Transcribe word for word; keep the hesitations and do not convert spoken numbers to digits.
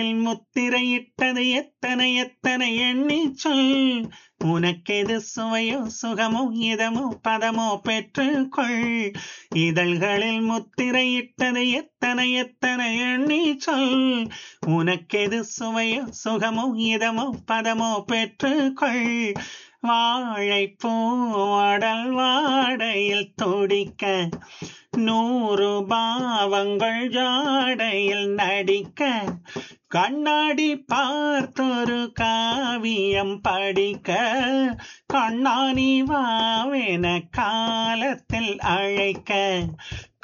முத்திரையிட்டது எத்தனை எத்தனை எண்ணி சொல். உனக்கெது சுவையோ சுகமோ இதமோ பதமோ பெற்றுக்கொள். இதழ்களில் முத்திரையிட்டது எத்தனை எத்தனை எண்ணி சொல். உனக்கெது சுவையோ சுகமோ இதமோ பதமோ பெற்றுக்கொள். வாழைப்பூ அடல் வாடையில் துடிக்க, நூறு பாவங்கள் ஜாடையில் நடிக்க, கண்ணாடி பார்த்தொரு காவியம் படிக்க, கண்ணாணி வாவென காலத்தில் அழைக்க,